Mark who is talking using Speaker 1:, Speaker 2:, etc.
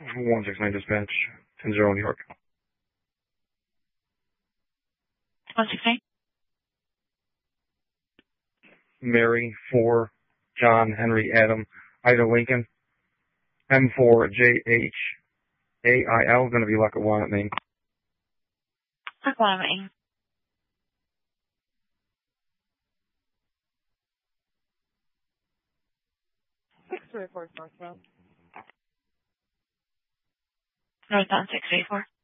Speaker 1: 169 dispatch, 10-0 New York.
Speaker 2: 169.
Speaker 1: Mary 4, John Henry Adam, Ida Lincoln, M4JHAIL, going to be like a one at Maine.
Speaker 2: Like one at Maine. Northbound 634.